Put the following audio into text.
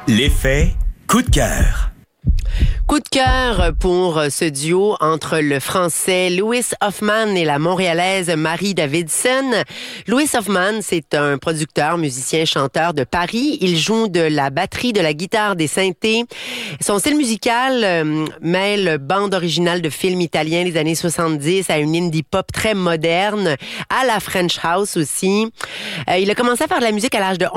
L'effet coup de cœur. Coup de cœur pour ce duo entre le français Louis Hoffman et la montréalaise Marie Davidson. Louis Hoffman, c'est un producteur, musicien, chanteur de Paris. Il joue de la batterie, de la guitare, des synthés. Son style musical mêle bande originale de films italiens des années 70 à une indie pop très moderne, à la French House aussi. Il a commencé à faire de la musique à l'âge de